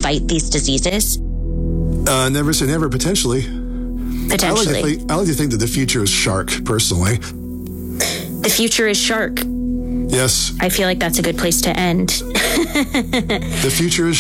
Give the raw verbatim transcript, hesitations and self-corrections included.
fight these diseases? Uh, never say never, potentially. Potentially. I like, to think, I like to think that the future is shark, personally. The future is shark. Yes. I feel like that's a good place to end. The future is